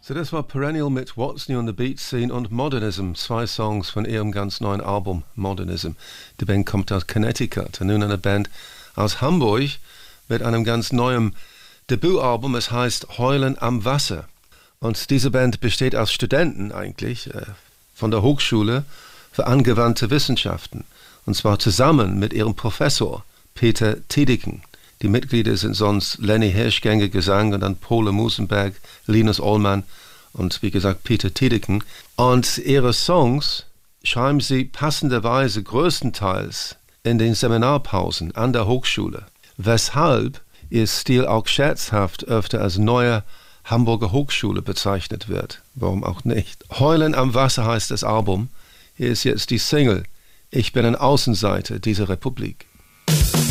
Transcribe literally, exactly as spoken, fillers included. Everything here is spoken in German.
So, das war Perennial mit What's New on the Beat Scene und Modernism, zwei Songs von ihrem ganz neuen Album Modernism. Die Band kommt aus Connecticut und nun eine Band aus Hamburg mit einem ganz neuen Debütalbum. Es heißt Heulen am Wasser. Und diese Band besteht aus Studenten eigentlich äh, von der Hochschule für angewandte Wissenschaften. Und zwar zusammen mit ihrem Professor Peter Tiedeken. Die Mitglieder sind sonst Lenny Hirschgänger, Gesang, und dann Pole Musenberg, Linus Ollmann und wie gesagt Peter Tiedeken. Und ihre Songs schreiben sie passenderweise größtenteils in den Seminarpausen an der Hochschule, weshalb ihr Stil auch scherzhaft öfter als neue Hamburger Hochschule bezeichnet wird. Warum auch nicht? Heulen am Wasser heißt das Album. Hier ist jetzt die Single Ich bin ein Außenseiter dieser Republik.